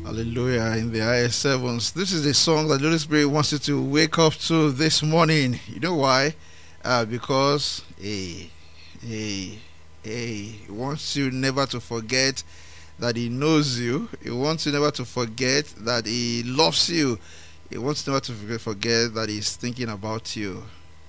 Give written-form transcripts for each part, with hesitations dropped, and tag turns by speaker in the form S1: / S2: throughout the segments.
S1: Hallelujah in the highest heavens. This is a song that the Holy Spirit wants you to wake up to this morning. You know why? Because He wants you never to forget that He knows you. He wants you never to forget that He loves you. He wants you never to forget that He's thinking about you.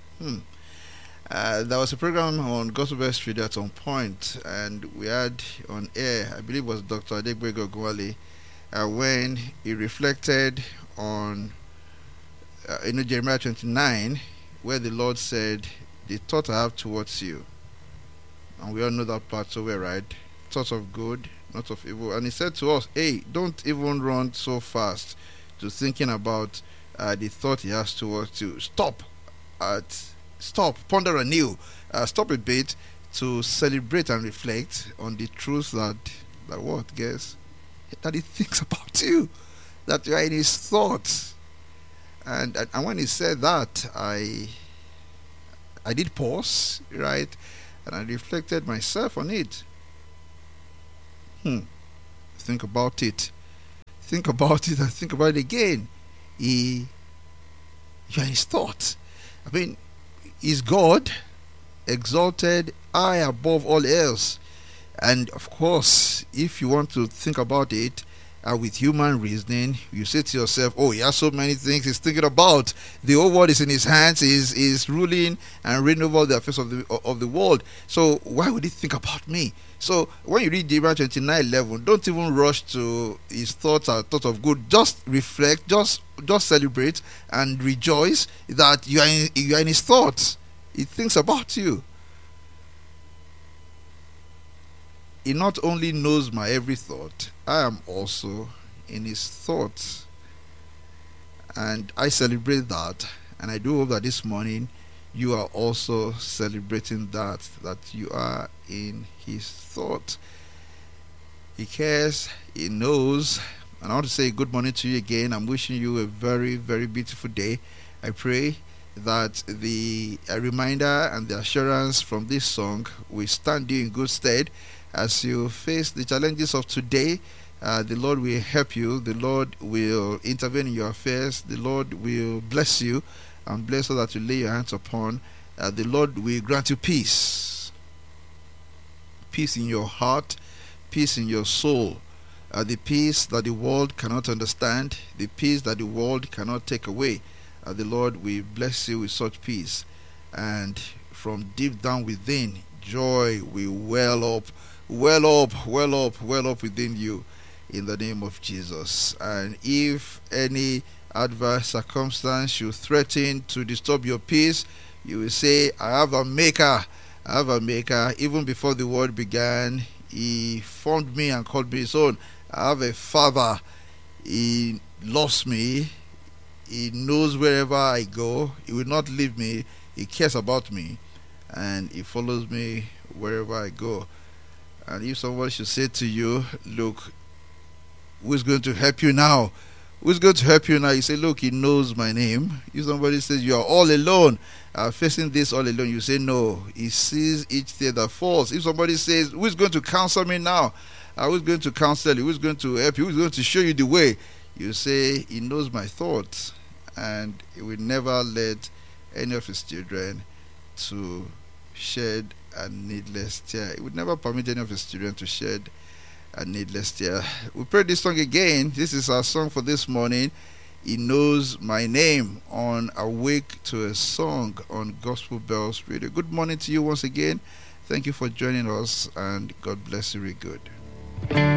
S1: There was a program on Gospel Best Radio at some point, and we had on air, I believe it was Dr. Adegbego Gwale, when he reflected on Jeremiah 29, where the Lord said, "The thought I have towards you," and we all know that part so well, right? Thoughts of good, not of evil. And He said to us, "Hey, don't even run so fast to thinking about the thought He has towards you. Stop, ponder anew, stop a bit to celebrate and reflect on the truth that what, guess." That He thinks about you, that you are in His thoughts. And when He said that, I did pause, right? And I reflected myself on it. Think about it. Think about it and think about it again. You are in His thoughts. I mean, is God exalted high above all else. And of course, if you want to think about it with human reasoning, you say to yourself, "Oh, He has so many things He's thinking about. The whole world is in His hands. He's ruling and reigning over the affairs of the world. So why would He think about me?" So when you read Jeremiah 29:11, don't even rush to His thoughts or thoughts of good. Just reflect, just celebrate and rejoice that you are in His thoughts. He thinks about you. He not only knows my every thought, I am also in His thoughts. And I celebrate that. And I do hope that this morning you are also celebrating that you are in His thoughts. He cares, He knows. And I want to say good morning to you again. I'm wishing you a very, very beautiful day. I pray that the reminder and the assurance from this song will stand you in good stead as you face the challenges of today. The Lord will help you. The Lord will intervene in your affairs. The Lord will bless you and bless all that you lay your hands upon. The Lord will grant you peace. Peace in your heart, peace in your soul. The peace that the world cannot understand, the peace that the world cannot take away. The Lord will bless you with such peace. And from deep down within, joy will well up within you in the name of Jesus. And if any adverse circumstance should threaten to disturb your peace, you will say, I have a maker. Even before the world began, He formed me and called me His own. I have a Father. He loves me. He knows wherever I go. He will not leave me. He cares about me, and He follows me wherever I go. And if someone should say to you, "Look, who's going to help you now? Who's going to help you now?" You say, "Look, He knows my name." If somebody says you are all alone, facing this all alone, you say, "No, He sees each tear that falls." If somebody says, "Who's going to counsel me now?" Who's going to counsel you? Who's going to help you? Who's going to show you the way? You say, "He knows my thoughts, and He will never let any of His children to shed a needless tear." He would never permit any of His children to shed a needless tear. We pray this song again. This is our song for this morning. He knows my name on Awake to a Song on Gospel Bells Radio. Good morning to you once again. Thank you for joining us, and God bless you very good.